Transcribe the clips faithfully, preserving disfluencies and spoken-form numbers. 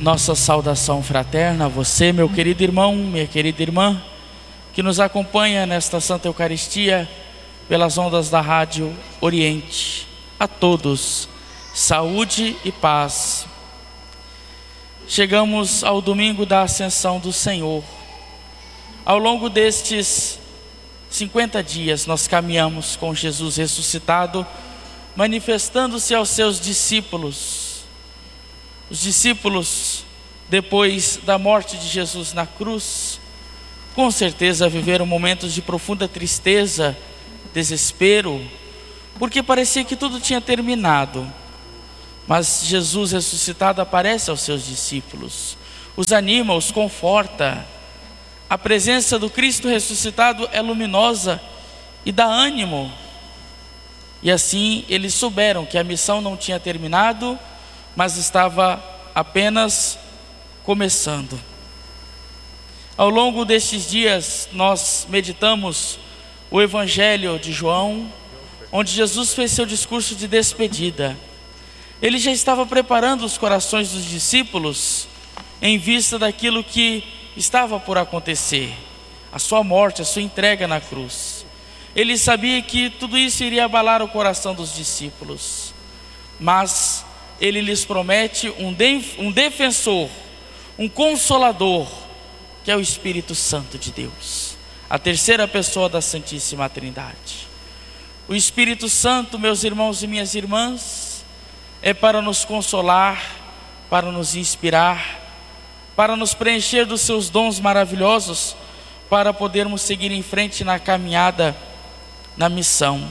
Nossa saudação fraterna a você, meu querido irmão, minha querida irmã, que nos acompanha nesta Santa Eucaristia pelas ondas da Rádio Oriente. A todos, saúde e paz. Chegamos ao domingo da Ascensão do Senhor. Ao longo destes cinquenta dias, nós caminhamos com Jesus ressuscitado, manifestando-se aos seus discípulos. Os discípulos, depois da morte de Jesus na cruz, com certeza viveram momentos de profunda tristeza, desespero, porque parecia que tudo tinha terminado. Mas Jesus ressuscitado aparece aos seus discípulos, os anima, os conforta. A presença do Cristo ressuscitado é luminosa e dá ânimo. E assim eles souberam que a missão não tinha terminado, mas estava apenas começando. Ao longo destes dias, nós meditamos o Evangelho de João, onde Jesus fez seu discurso de despedida. Ele já estava preparando os corações dos discípulos em vista daquilo que estava por acontecer, a sua morte, a sua entrega na cruz. Ele sabia que tudo isso iria abalar o coração dos discípulos, mas ele lhes promete um, de, um defensor, um consolador, que é o Espírito Santo de Deus, a terceira pessoa da Santíssima Trindade. O Espírito Santo, meus irmãos e minhas irmãs, é para nos consolar, para nos inspirar, para nos preencher dos seus dons maravilhosos, para podermos seguir em frente na caminhada, na missão.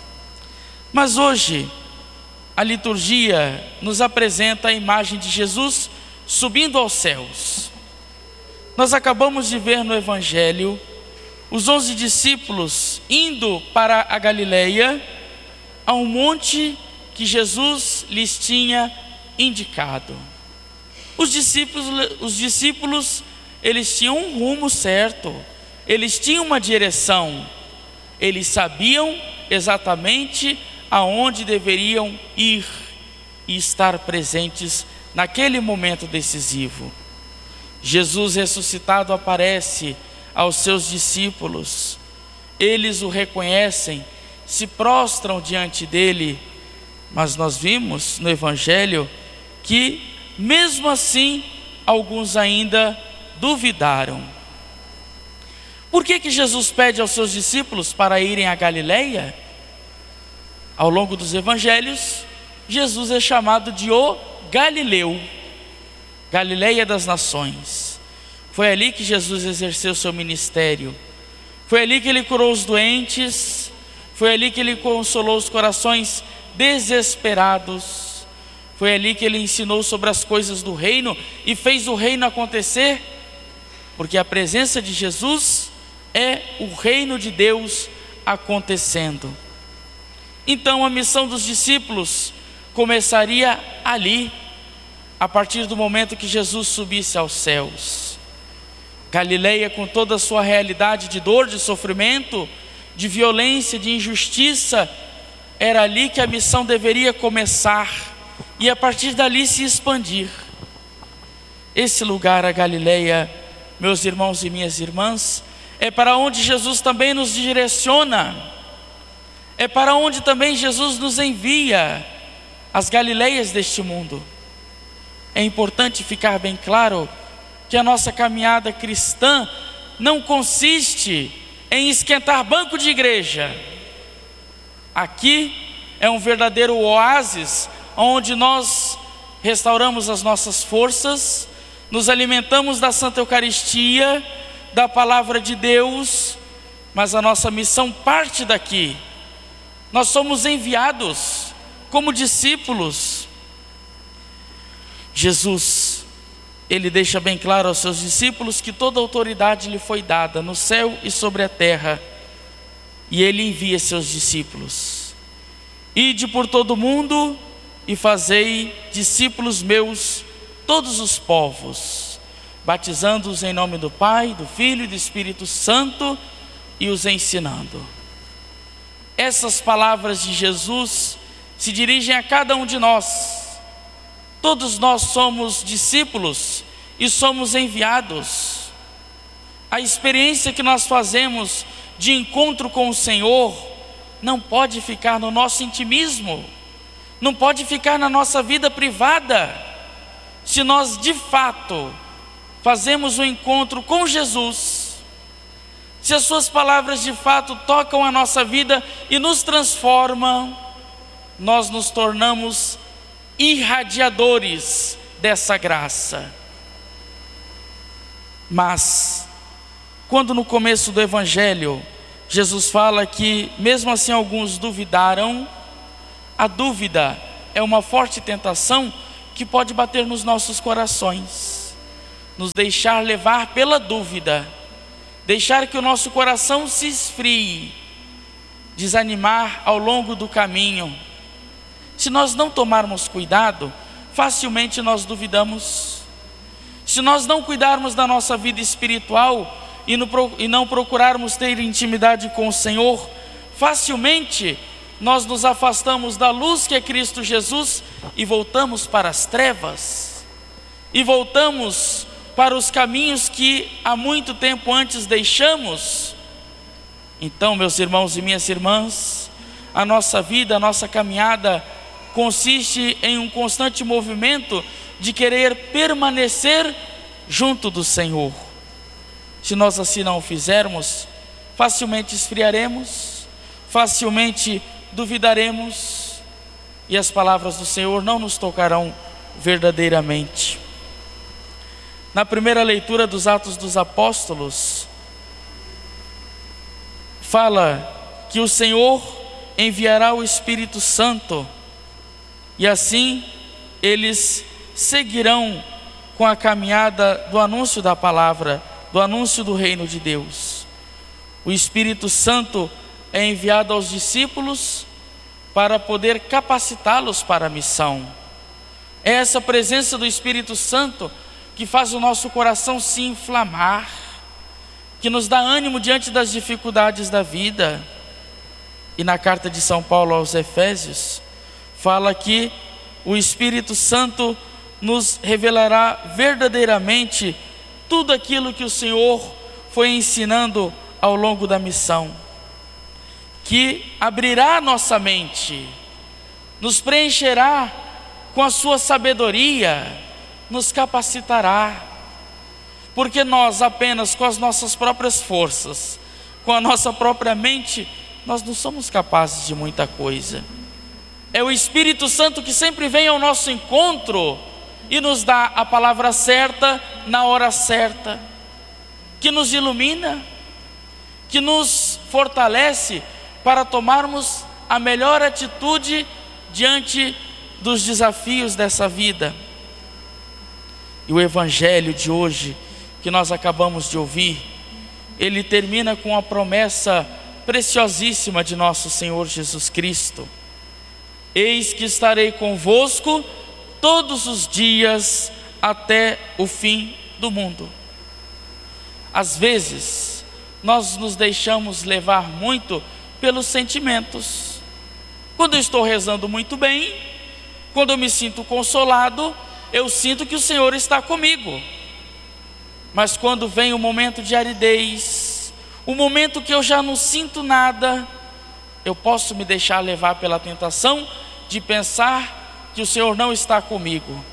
Mas hoje, a liturgia nos apresenta a imagem de Jesus subindo aos céus. Nós acabamos de ver no Evangelho os onze discípulos indo para a Galileia, a um monte que Jesus lhes tinha indicado. Os discípulos, os discípulos, eles tinham um rumo certo, eles tinham uma direção, eles sabiam exatamente aonde deveriam ir e estar presentes naquele momento decisivo. Jesus ressuscitado aparece aos seus discípulos, eles o reconhecem, se prostram diante dele, mas nós vimos no Evangelho que mesmo assim alguns ainda duvidaram. Por que que Jesus pede aos seus discípulos para irem à Galileia? Ao longo dos evangelhos, Jesus é chamado de o Galileu, Galileia das nações. Foi ali que Jesus exerceu seu ministério, foi ali que ele curou os doentes, foi ali que ele consolou os corações desesperados, foi ali que ele ensinou sobre as coisas do reino e fez o reino acontecer, porque a presença de Jesus é o reino de Deus acontecendo. Então a missão dos discípulos começaria ali, a partir do momento que Jesus subisse aos céus. Galileia, com toda a sua realidade de dor, de sofrimento, de violência, de injustiça, era ali que a missão deveria começar e a partir dali se expandir. Esse lugar, a Galileia, meus irmãos e minhas irmãs, é para onde Jesus também nos direciona, é para onde também Jesus nos envia, as Galileias deste mundo. É importante ficar bem claro que a nossa caminhada cristã não consiste em esquentar banco de igreja. Aqui é um verdadeiro oásis, onde nós restauramos as nossas forças, nos alimentamos da Santa Eucaristia, da Palavra de Deus, mas a nossa missão parte daqui. Nós somos enviados como discípulos. Jesus, ele deixa bem claro aos seus discípulos que toda autoridade lhe foi dada no céu e sobre a terra, e ele envia seus discípulos: ide por todo o mundo e fazei discípulos meus todos os povos, batizando-os em nome do Pai, do Filho e do Espírito Santo, e os ensinando. Essas palavras de Jesus se dirigem a cada um de nós, Todos nós somos discípulos e somos enviados. A experiência que nós fazemos de encontro com o Senhor não pode ficar no nosso intimismo, não pode ficar na nossa vida privada. Se nós de fato fazemos um encontro com Jesus, se as suas palavras de fato tocam a nossa vida e nos transformam, nós nos tornamos irradiadores dessa graça. Mas, quando no começo do Evangelho, Jesus fala que mesmo assim alguns duvidaram, a dúvida é uma forte tentação que pode bater nos nossos corações, nos deixar levar pela dúvida, deixar que o nosso coração se esfrie, desanimar ao longo do caminho. Se nós não tomarmos cuidado, facilmente nós duvidamos. Se nós não cuidarmos da nossa vida espiritual e, no, e não procurarmos ter intimidade com o Senhor, facilmente nós nos afastamos da luz que é Cristo Jesus e voltamos para as trevas, e voltamos para os caminhos que há muito tempo antes deixamos. Então, meus irmãos e minhas irmãs, a nossa vida, a nossa caminhada consiste em um constante movimento de querer permanecer junto do Senhor. Se nós assim não o fizermos, facilmente esfriaremos, facilmente duvidaremos, e as palavras do Senhor não nos tocarão verdadeiramente. Na primeira leitura dos Atos dos Apóstolos, fala que o Senhor enviará o Espírito Santo, e assim eles seguirão com a caminhada do anúncio da palavra, do anúncio do reino de Deus. O Espírito Santo é enviado aos discípulos para poder capacitá-los para a missão. É essa presença do Espírito Santo que faz o nosso coração se inflamar, que nos dá ânimo diante das dificuldades da vida. E na carta de São Paulo aos Efésios, fala que o Espírito Santo nos revelará verdadeiramente tudo aquilo que o Senhor foi ensinando ao longo da missão, que abrirá nossa mente, nos preencherá com a sua sabedoria, nos capacitará, porque nós apenas com as nossas próprias forças, com a nossa própria mente, nós não somos capazes de muita coisa. É o Espírito Santo que sempre vem ao nosso encontro e nos dá a palavra certa na hora certa, que nos ilumina, que nos fortalece para tomarmos a melhor atitude diante dos desafios dessa vida. E o Evangelho de hoje, que nós acabamos de ouvir, ele termina com a promessa preciosíssima de nosso Senhor Jesus Cristo: eis que estarei convosco todos os dias até o fim do mundo. Às vezes, nós nos deixamos levar muito pelos sentimentos. Quando eu estou rezando muito bem, quando eu me sinto consolado, eu sinto que o Senhor está comigo. Mas quando vem o momento de aridez, o momento que eu já não sinto nada, eu posso me deixar levar pela tentação de pensar que o Senhor não está comigo.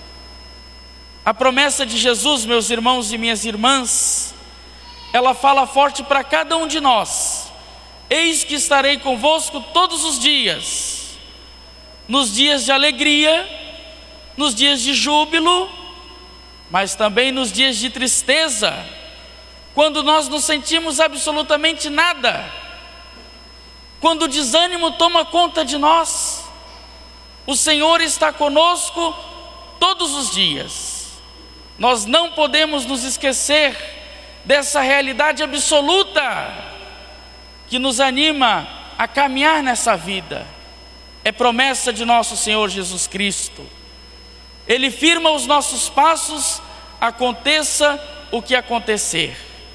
A promessa de Jesus, meus irmãos e minhas irmãs, ela fala forte para cada um de nós: eis que estarei convosco todos os dias, nos dias de alegria, nos dias de júbilo, mas também nos dias de tristeza, quando nós não sentimos absolutamente nada, quando o desânimo toma conta de nós. O Senhor está conosco todos os dias. Nós não podemos nos esquecer dessa realidade absoluta que nos anima a caminhar nessa vida. É promessa de nosso Senhor Jesus Cristo. Ele firma os nossos passos, aconteça o que acontecer.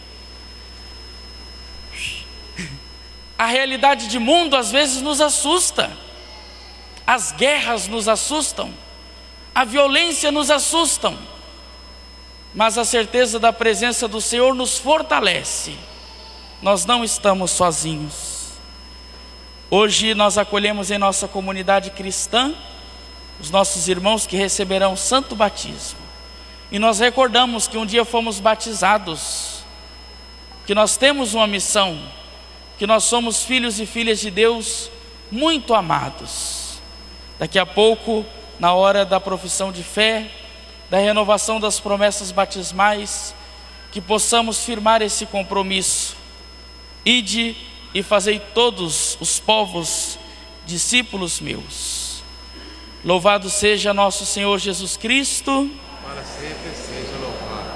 A realidade de mundo às vezes nos assusta. As guerras nos assustam, a violência nos assustam, mas a certeza da presença do Senhor nos fortalece. Nós não estamos sozinhos. Hoje nós acolhemos em nossa comunidade cristã os nossos irmãos que receberão o santo batismo. E nós recordamos que um dia fomos batizados, que nós temos uma missão, que nós somos filhos e filhas de Deus muito amados. Daqui a pouco, na hora da profissão de fé, da renovação das promessas batismais, que possamos firmar esse compromisso. Ide e fazei todos os povos discípulos meus. Louvado seja nosso Senhor Jesus Cristo. Para sempre seja louvado.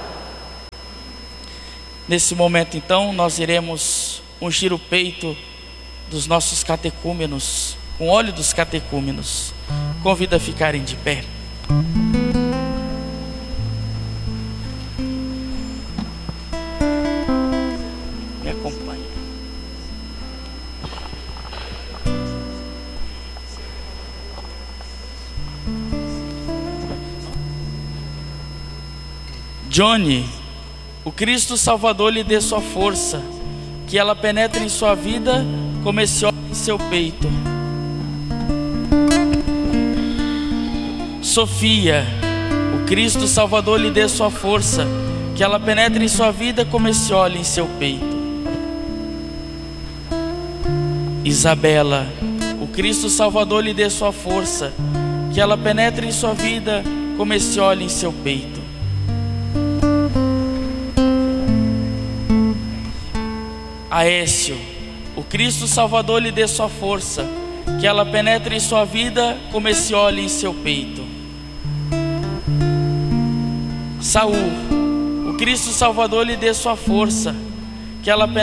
Nesse momento então nós iremos ungir o peito dos nossos catecúmenos, com óleo dos catecúmenos. Convido a ficarem de pé. Me acompanhe. Johnny, o Cristo Salvador lhe dê sua força, que ela penetre em sua vida como esse óleo em seu peito. Sofia, o Cristo Salvador lhe dê sua força, que ela penetre em sua vida como esse óleo em seu peito. Isabela, o Cristo Salvador lhe dê sua força, que ela penetre em sua vida como esse óleo em seu peito. Aécio, o Cristo Salvador lhe dê sua força, que ela penetre em sua vida como esse óleo em seu peito. Saul, o Cristo Salvador lhe dê sua força, que ela penetre